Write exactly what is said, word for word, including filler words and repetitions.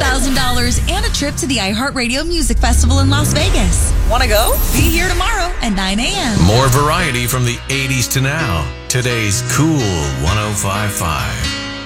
thousand dollars and a trip to the iHeartRadio Music Festival in Las Vegas. Want to go? Be here tomorrow at nine a.m. More variety from the eighties to now. Today's Cool one oh five point five.